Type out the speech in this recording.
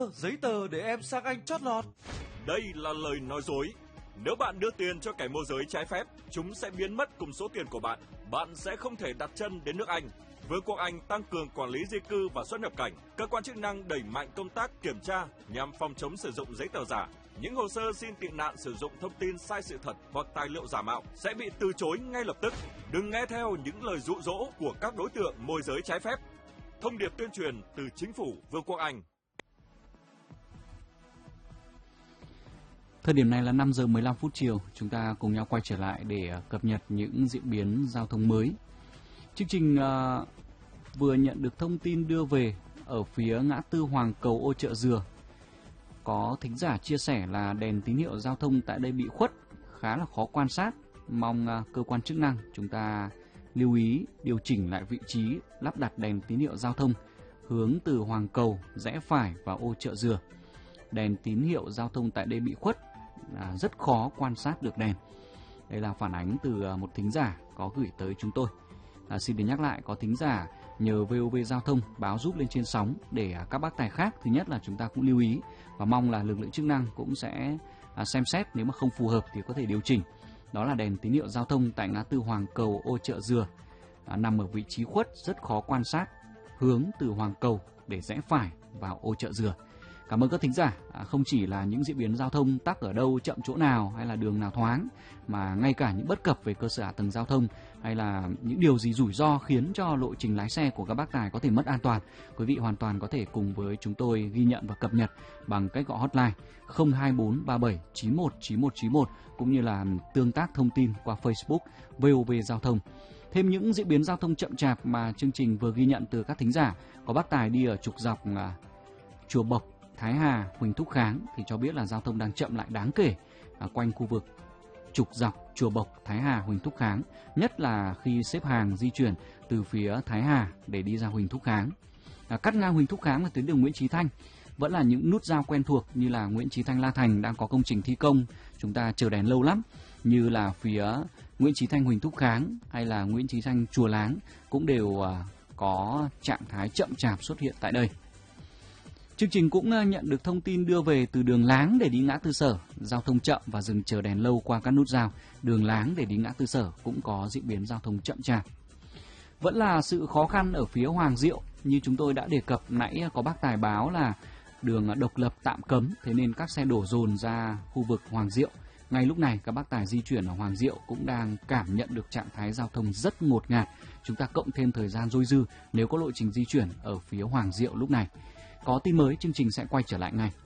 Giấy tờ để em sang Anh chót lọt. Đây là lời nói dối. Nếu bạn đưa tiền cho kẻ môi giới trái phép, chúng sẽ biến mất cùng số tiền của bạn. Bạn sẽ không thể đặt chân đến nước Anh. Vương quốc Anh tăng cường quản lý di cư và xuất nhập cảnh. Cơ quan chức năng đẩy mạnh công tác kiểm tra nhằm phòng chống sử dụng giấy tờ giả. Những hồ sơ xin tị nạn sử dụng thông tin sai sự thật hoặc tài liệu giả mạo sẽ bị từ chối ngay lập tức. Đừng nghe theo những lời dụ dỗ của các đối tượng môi giới trái phép. Thông điệp tuyên truyền từ Chính phủ Vương quốc Anh. Thời điểm này là 5 giờ 15 phút chiều, chúng ta cùng nhau quay trở lại để cập nhật những diễn biến giao thông mới. Chương trình vừa nhận được thông tin đưa về ở phía ngã tư Hoàng Cầu Ô Chợ Dừa. Có thính giả chia sẻ là đèn tín hiệu giao thông tại đây bị khuất, khá là khó quan sát. Mong cơ quan chức năng chúng ta lưu ý điều chỉnh lại vị trí lắp đặt đèn tín hiệu giao thông hướng từ Hoàng Cầu rẽ phải vào ô Chợ Dừa. Đèn tín hiệu giao thông tại đây bị khuất, rất khó quan sát được đèn. Đây là phản ánh từ một thính giả có gửi tới chúng tôi. Xin để nhắc lại, có thính giả nhờ VOV Giao thông báo giúp lên trên sóng để các bác tài khác thứ nhất là chúng ta cũng lưu ý và mong là lực lượng chức năng cũng sẽ xem xét, nếu mà không phù hợp thì có thể điều chỉnh. Đó là đèn tín hiệu giao thông tại ngã tư Hoàng Cầu Ô Chợ Dừa, nằm ở vị trí khuất, rất khó quan sát hướng từ Hoàng Cầu để rẽ phải vào ô Chợ Dừa. Cảm ơn các thính giả. Không chỉ là những diễn biến giao thông tắc ở đâu, chậm chỗ nào hay là đường nào thoáng, mà ngay cả những bất cập về cơ sở hạ tầng giao thông hay là những điều gì rủi ro khiến cho lộ trình lái xe của các bác tài có thể mất an toàn, quý vị hoàn toàn có thể cùng với chúng tôi ghi nhận và cập nhật bằng cách gọi hotline 02437919191 cũng như là tương tác thông tin qua Facebook VOV Giao thông. Thêm những diễn biến giao thông chậm chạp mà chương trình vừa ghi nhận từ các thính giả, có bác tài đi ở trục dọc Chùa Bộc, Thái Hà, Huỳnh Thúc Kháng thì cho biết là giao thông đang chậm lại đáng kể quanh khu vực trục dọc Chùa Bộc, Thái Hà, Huỳnh Thúc Kháng, nhất là khi xếp hàng di chuyển từ phía Thái Hà để đi ra Huỳnh Thúc Kháng. Cắt ngang Huỳnh Thúc Kháng là tuyến đường Nguyễn Chí Thanh, vẫn là những nút giao quen thuộc như là Nguyễn Chí Thanh La Thành đang có công trình thi công, chúng ta chờ đèn lâu lắm, như là phía Nguyễn Chí Thanh Huỳnh Thúc Kháng hay là Nguyễn Chí Thanh Chùa Láng cũng đều có trạng thái chậm chạp xuất hiện tại đây. Chương trình cũng nhận được thông tin đưa về từ đường Láng để đi ngã tư Sở, giao thông chậm và dừng chờ đèn lâu qua các nút giao. Đường Láng để đi ngã tư Sở cũng có diễn biến giao thông chậm chạp. Vẫn là sự khó khăn ở phía Hoàng Diệu, như chúng tôi đã đề cập nãy, có bác tài báo là đường Độc Lập tạm cấm, thế nên các xe đổ dồn ra khu vực Hoàng Diệu. Ngay lúc này các bác tài di chuyển ở Hoàng Diệu cũng đang cảm nhận được trạng thái giao thông rất ngột ngạt. Chúng ta cộng thêm thời gian dôi dư nếu có lộ trình di chuyển ở phía Hoàng Diệu lúc này. Có tin mới, chương trình sẽ quay trở lại ngay.